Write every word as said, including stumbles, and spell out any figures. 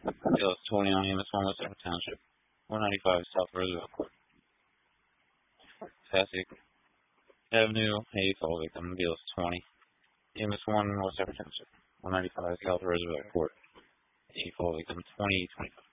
Bill twenty on U S one West Upper Township. one ninety-five South Roosevelt Court. Passaic Avenue, Hayes, all victim. Bill twenty. U S one West Upper Township. one ninety-five South Roosevelt Court. Eight, all victim. twenty twenty-five.